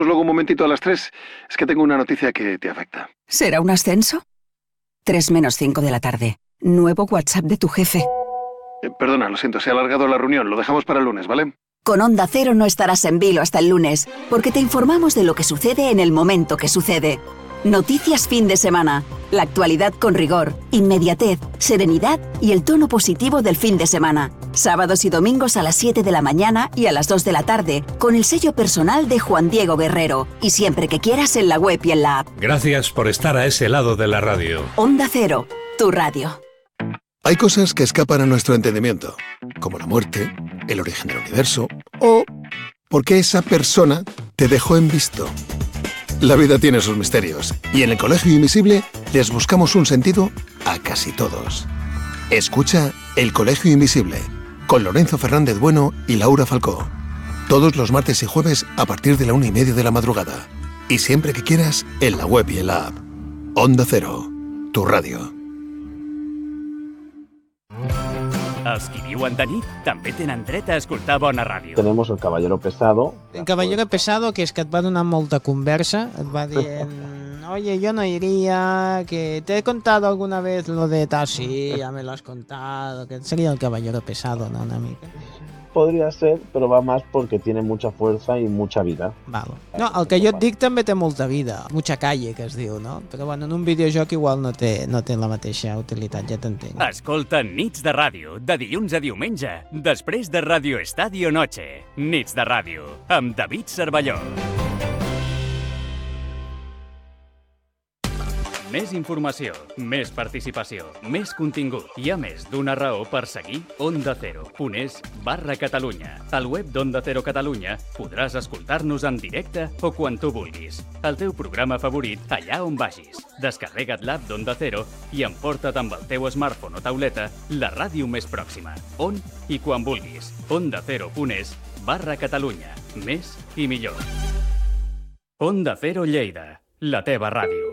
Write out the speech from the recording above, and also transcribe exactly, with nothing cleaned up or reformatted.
luego un momentito a las tres. Es que tengo una noticia que te afecta. ¿Será un ascenso? Tres menos cinco de la tarde. Nuevo WhatsApp de tu jefe. Eh, perdona, lo siento, se ha alargado la reunión. Lo dejamos para el lunes, ¿vale? Con Onda Cero no estarás en vilo hasta el lunes, porque te informamos de lo que sucede en el momento que sucede. Noticias fin de semana. La actualidad con rigor, inmediatez, serenidad y el tono positivo del fin de semana. Sábados y domingos a las siete de la mañana y a las dos de la tarde, con el sello personal de Juan Diego Guerrero. Y siempre que quieras en la web y en la app. Gracias por estar a ese lado de la radio. Onda Cero, tu radio. Hay cosas que escapan a nuestro entendimiento, como la muerte, el origen del universo o por qué esa persona te dejó en visto. La vida tiene sus misterios y en el Colegio Invisible les buscamos un sentido a casi todos. Escucha El Colegio Invisible con Lorenzo Fernández Bueno y Laura Falcó. Todos los martes y jueves a partir de la una y media de la madrugada. Y siempre que quieras en la web y en la app. Onda Cero, tu radio. Els qui viuen de nit també tenen dret a escoltar bona ràdio. Tenemos el Caballero Pesado. El Caballero Pesado, que és que et va donar molta conversa, et va dient, oye, yo no iría, que te he contado alguna vez lo de tal, sí, ya me lo has contado, que sería el Caballero Pesado, ¿no, una mica? Podria ser, però va més perquè tiene mucha fuerza i mucha vida. Val. No, el que jo et dic també té molta vida, mucha calle, que es diu, no? Però bueno, en un videojoc igual no té, no té la mateixa utilitat, ja t'entenc. Escolta Nits de Ràdio, de dilluns a diumenge, després de Radio Estadio Noche. Nits de Ràdio, amb David Cervelló. Més informació, més participació, més contingut. Hi ha més d'una raó per seguir Onda Cero punt es barra Catalunya. Al web d'Onda Cero Catalunya podràs escoltar-nos en directe o quan tu vulguis. El teu programa favorit allà on vagis. Descarrega't l'app d'Onda Cero i emporta't amb el teu smartphone o tauleta la ràdio més pròxima. On i quan vulguis. Onda Cero punt es barra Catalunya. Més i millor. Onda Cero Lleida, la teva ràdio.